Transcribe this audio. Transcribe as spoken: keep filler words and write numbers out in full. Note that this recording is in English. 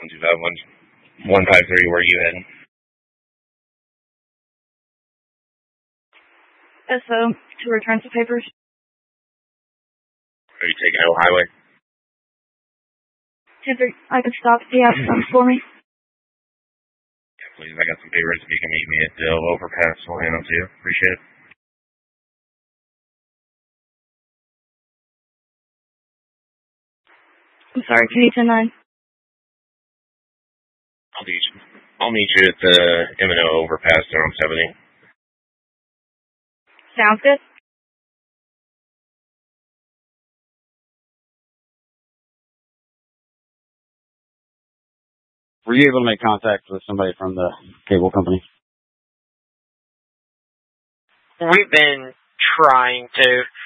one two five one one five three. Where are you heading? S O to return some papers. Are you taking Hill Highway? If I can stop the outcomes for me. Yeah, please. I got some papers. If you can meet me at the overpass, I'll hand them to you. Appreciate it. I'm sorry, can you ten nine? I'll meet you. I'll meet you at the M and O overpass there on seventy. Sounds good. Were you able to make contact with somebody from the cable company? We've been trying to.